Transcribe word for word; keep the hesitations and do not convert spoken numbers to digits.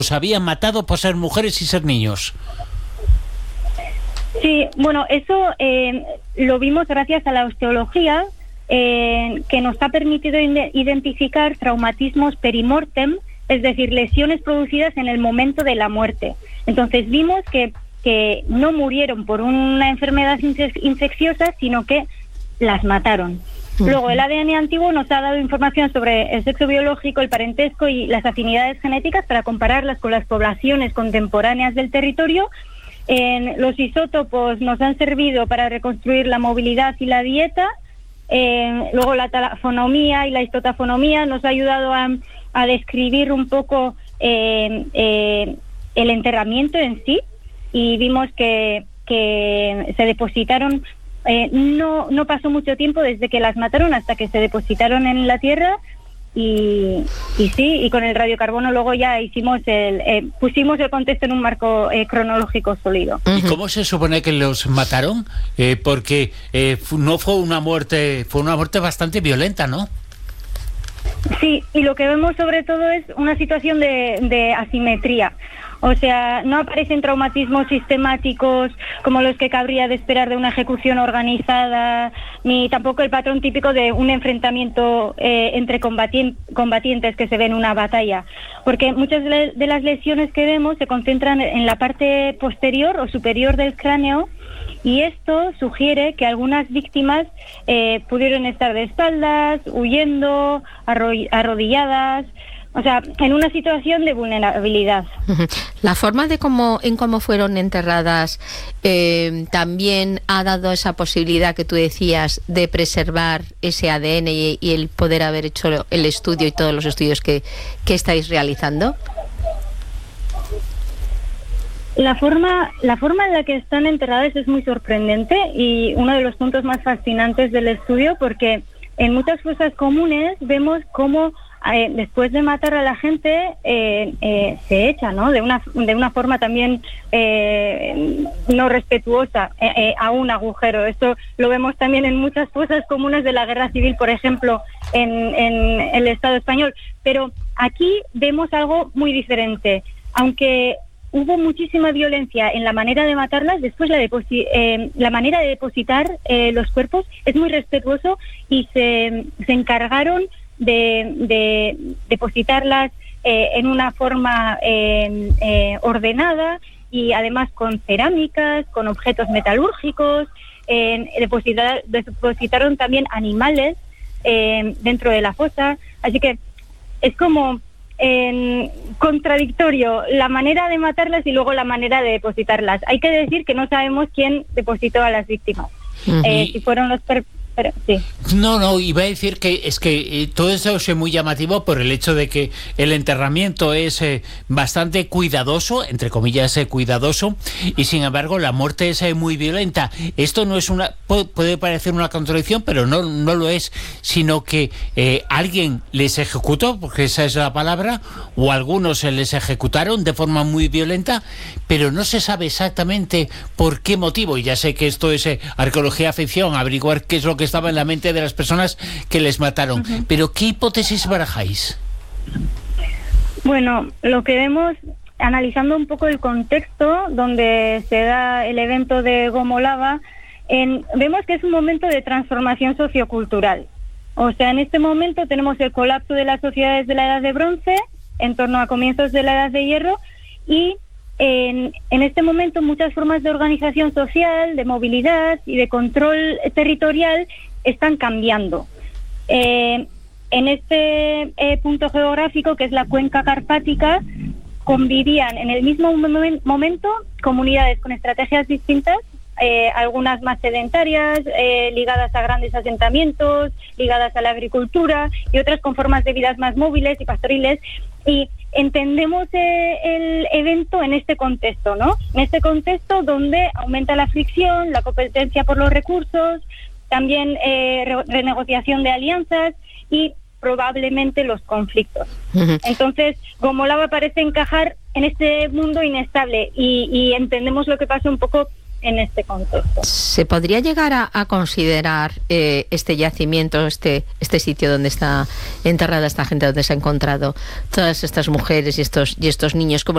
los habían matado por ser mujeres y ser niños. Sí, bueno, eso eh, lo vimos gracias a la osteología, eh, que nos ha permitido identificar traumatismos perimortem, es decir, lesiones producidas en el momento de la muerte. Entonces vimos que, que no murieron por una enfermedad infecciosa, sino que las mataron. Luego, el A D N antiguo nos ha dado información sobre el sexo biológico, el parentesco y las afinidades genéticas para compararlas con las poblaciones contemporáneas del territorio. En los isótopos nos han servido para reconstruir la movilidad y la dieta. Eh, luego la tafonomía y la histotafonomía nos ha ayudado a, a describir un poco eh, eh, el enterramiento en sí, y vimos que, que se depositaron, eh, no, no pasó mucho tiempo desde que las mataron hasta que se depositaron en la tierra. Y, y sí, y con el radiocarbono luego ya hicimos el eh, pusimos el contexto en un marco eh, cronológico sólido. ¿Y cómo se supone que los mataron? Eh, porque eh, no fue una muerte, fue una muerte bastante violenta, ¿no? Sí, y lo que vemos sobre todo es una situación de, de asimetría. O sea, no aparecen traumatismos sistemáticos como los que cabría de esperar de una ejecución organizada, ni tampoco el patrón típico de un enfrentamiento eh, entre combatien- combatientes que se ve en una batalla. Porque muchas de las lesiones que vemos se concentran en la parte posterior o superior del cráneo, y esto sugiere que algunas víctimas eh, pudieron estar de espaldas, huyendo, arro- arrodilladas, o sea, en una situación de vulnerabilidad. La forma de cómo en cómo fueron enterradas eh, también ha dado esa posibilidad que tú decías de preservar ese A D N y, y el poder haber hecho el estudio y todos los estudios que, que estáis realizando. La forma, la forma en la que están enterradas es muy sorprendente y uno de los puntos más fascinantes del estudio, porque en muchas fosas comunes vemos cómo Eh, después de matar a la gente eh, eh, se echa, ¿no? De una de una forma también eh, no respetuosa eh, eh, a un agujero. Esto lo vemos también en muchas fosas comunes de la guerra civil, por ejemplo, en, en el Estado español. Pero aquí vemos algo muy diferente. Aunque hubo muchísima violencia en la manera de matarlas, después la, deposi- eh, la manera de depositar eh, los cuerpos es muy respetuoso, y se, se encargaron de, de depositarlas eh, en una forma eh, eh, ordenada, y además con cerámicas, con objetos metalúrgicos. Eh, depositar, depositaron también animales eh, dentro de la fosa, así que es como eh, contradictorio la manera de matarlas y luego la manera de depositarlas. Hay que decir que no sabemos quién depositó a las víctimas, uh-huh. eh, si fueron los per- Pero, sí. No, no, iba a decir que es que eh, todo eso es muy llamativo por el hecho de que el enterramiento es eh, bastante cuidadoso, entre comillas eh, cuidadoso, y sin embargo la muerte es eh, muy violenta. Esto no es una, puede parecer una contradicción, pero no, no lo es, sino que eh, alguien les ejecutó, porque esa es la palabra, o algunos se les ejecutaron de forma muy violenta, pero no se sabe exactamente por qué motivo. Y ya sé que esto es eh, arqueología ficción, averiguar qué es lo que que estaba en la mente de las personas que les mataron. Uh-huh. Pero ¿qué hipótesis barajáis? Bueno, lo que vemos, analizando un poco el contexto donde se da el evento de Gomolava, en, vemos que es un momento de transformación sociocultural. O sea, en este momento tenemos el colapso de las sociedades de la Edad de Bronce, en torno a comienzos de la Edad de Hierro, y En, en este momento muchas formas de organización social, de movilidad y de control territorial están cambiando. Eh, en este eh, punto geográfico, que es la cuenca carpática, convivían en el mismo momen- momento comunidades con estrategias distintas, eh, algunas más sedentarias, eh, ligadas a grandes asentamientos, ligadas a la agricultura, y otras con formas de vidas más móviles y pastoriles. Y entendemos eh, el evento en este contexto, ¿no? En este contexto donde aumenta la fricción, la competencia por los recursos, también eh, re- renegociación de alianzas y probablemente los conflictos. Uh-huh. Entonces, Gomolava parece encajar en este mundo inestable, y, y entendemos lo que pasa un poco en este contexto. ¿Se podría llegar a, a considerar eh, este yacimiento, este este sitio donde está enterrada esta gente, donde se ha encontrado todas estas mujeres y estos y estos niños, como